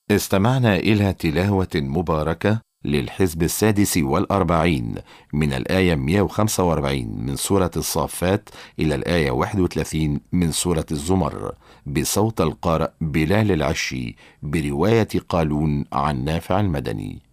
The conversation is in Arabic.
استمعنا إلى تلاوة مباركة للحزب 46 من الآية 145 من سورة الصافات إلى الآية 31 من سورة الزمر، بصوت القارئ بلال العشي، برواية قالون عن نافع المدني.